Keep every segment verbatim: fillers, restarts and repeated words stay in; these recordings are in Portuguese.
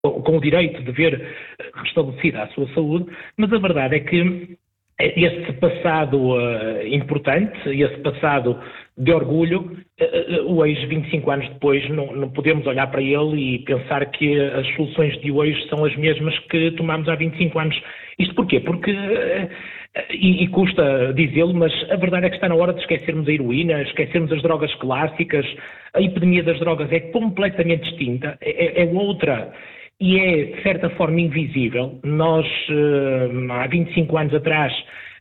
com o direito de ver restabelecida a sua saúde, mas a verdade é que esse passado uh, importante, esse passado de orgulho, uh, hoje, vinte e cinco anos depois, não, não podemos olhar para ele e pensar que as soluções de hoje são as mesmas que tomámos há vinte e cinco anos. Isto porquê? Porque, uh, e, e custa dizê-lo, mas a verdade é que está na hora de esquecermos a heroína, esquecermos as drogas clássicas. A epidemia das drogas é completamente distinta, é, é outra. E é, de certa forma, invisível. Nós, há vinte e cinco anos atrás,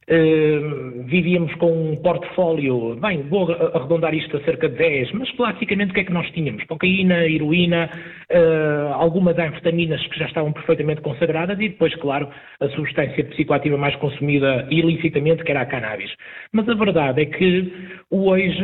vivíamos com um portfólio, bem, vou arredondar isto a cerca de dez, mas classicamente o que é que nós tínhamos? Cocaína, heroína, algumas anfetaminas que já estavam perfeitamente consagradas e depois, claro, a substância psicoativa mais consumida ilicitamente, que era a cannabis. Mas a verdade é que hoje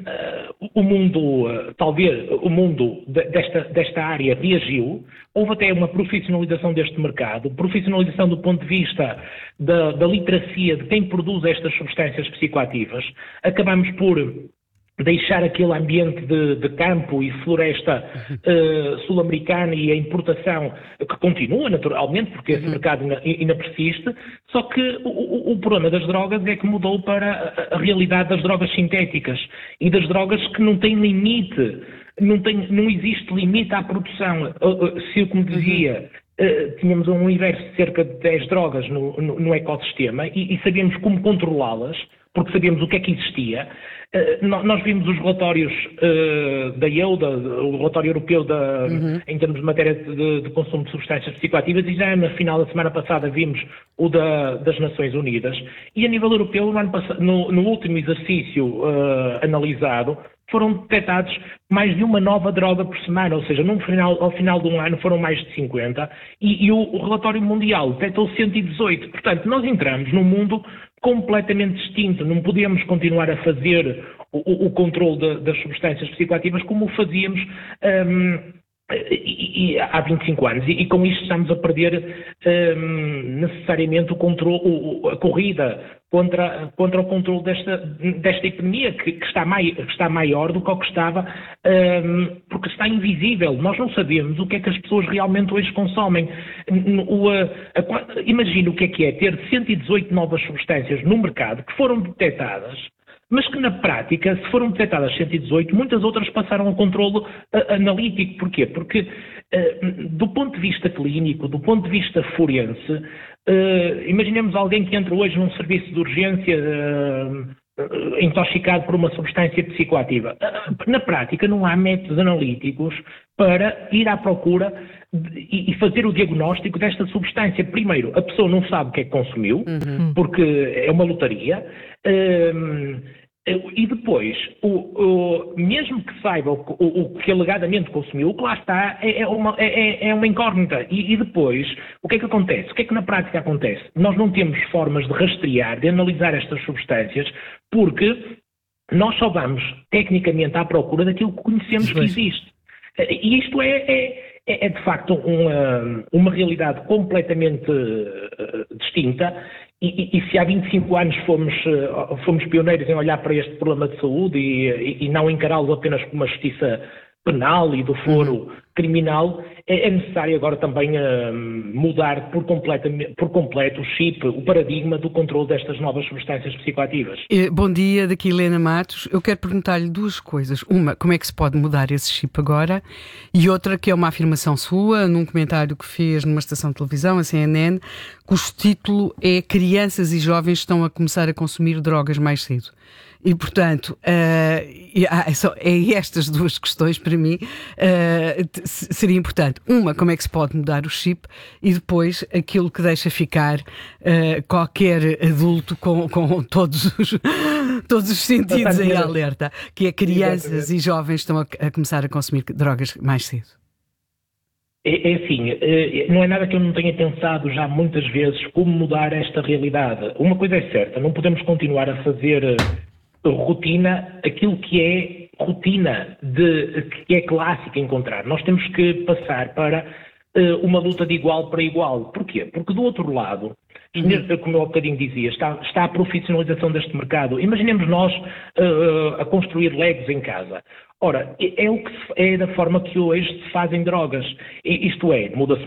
o mundo, talvez o mundo desta, desta área reagiu. Houve até uma profissionalização deste mercado, profissionalização do ponto de vista da, da literacia de quem produz estas substâncias psicoativas. Acabamos por deixar aquele ambiente de, de campo e floresta uh, sul-americana e a importação, que continua naturalmente, porque esse uhum. mercado ainda, ainda persiste, só que o, o problema das drogas é que mudou para a, a realidade das drogas sintéticas e das drogas que não têm limite. Não, tem, não existe limite à produção. Se eu, como dizia, uh, tínhamos um universo de cerca de dez drogas no, no, no ecossistema e, e sabíamos como controlá-las, porque sabíamos o que é que existia. Uh, nós vimos os relatórios uh, da E U, da, o relatório europeu da, uhum. em termos de matéria de, de consumo de substâncias psicoativas, e já no final da semana passada vimos o da, das Nações Unidas. E a nível europeu, no, ano passado, no, no último exercício uh, analisado, foram detectados mais de uma nova droga por semana, ou seja, no final, ao final de um ano foram mais de cinquenta, e, e o, o relatório mundial detectou cento e dezoito. Portanto, nós entramos num mundo completamente distinto, não podemos continuar a fazer o, o controle de, das substâncias psicoativas como o fazíamos um, e, e, há vinte e cinco anos, e, e com isto estamos a perder um, necessariamente o controle, a corrida contra, contra o controle desta, desta epidemia, que, que, está mai, que está maior do que o que estava, um, porque está invisível. Nós não sabemos o que é que as pessoas realmente hoje consomem. O, a, a, imagina o que é que é ter cento e dezoito novas substâncias no mercado que foram detectadas, mas que na prática, se foram detectadas cento e dezoito, muitas outras passaram ao controle uh, analítico. Porquê? Porque uh, do ponto de vista clínico, do ponto de vista forense, uh, imaginemos alguém que entra hoje num serviço de urgência uh, uh, intoxicado por uma substância psicoativa. Uh, na prática não há métodos analíticos para ir à procura de, e, e fazer o diagnóstico desta substância. Primeiro, a pessoa não sabe o que é que consumiu, uhum. porque é uma lotaria. Uh, E depois, o, o, mesmo que saiba o, o, o que alegadamente consumiu, o que lá está é, é, uma, é, é uma incógnita. E, e depois, o que é que acontece? O que é que na prática acontece? Nós não temos formas de rastrear, de analisar estas substâncias, porque nós só vamos tecnicamente à procura daquilo que conhecemos que existe. E isto é, é, é de facto uma, uma realidade completamente uh, distinta. E, e, e se há vinte e cinco anos fomos, uh, fomos pioneiros em olhar para este problema de saúde e, e, e não encará-lo apenas como uma justiça penal e do foro uhum. criminal, é, é necessário agora também uh, mudar por, por completo o chip, o paradigma do controle destas novas substâncias psicoativas. Bom dia, daqui Helena Matos. Eu quero perguntar-lhe duas coisas. Uma, como é que se pode mudar esse chip agora? E outra, que é uma afirmação sua, num comentário que fez numa estação de televisão, a C N N, cujo título é "Crianças e jovens estão a começar a consumir drogas mais cedo". E, portanto, uh, é estas duas questões, para mim, uh, seria importante. Uma, como é que se pode mudar o chip, e depois aquilo que deixa ficar uh, qualquer adulto com, com todos, os, todos os sentidos em alerta, que é crianças e jovens estão a, a começar a consumir drogas mais cedo. É, é assim, não é nada que eu não tenha pensado já muitas vezes como mudar esta realidade. Uma coisa é certa, não podemos continuar a fazer rotina, aquilo que é rotina, de, que é clássico encontrar. Nós temos que passar para uh, uma luta de igual para igual. Porquê? Porque do outro lado, Uhum. Como eu há bocadinho dizia, está, está a profissionalização deste mercado. Imaginemos nós uh, a construir legos em casa. Ora, é, o que se, é da forma que hoje se fazem drogas. Isto é, muda-se